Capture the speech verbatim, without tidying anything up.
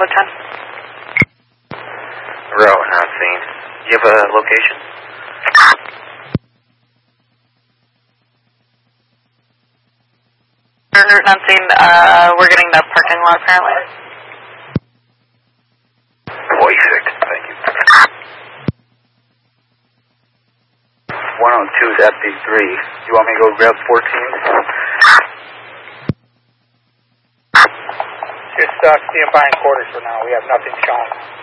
Bravo ten. Route not seen. You have a location? Route not seen. Uh, we're getting the parking lot apparently. Perfect. Thank you. one oh two is F D three. You want me to go grab fourteen? Just uh, stand by in quarters for now. We have nothing showing.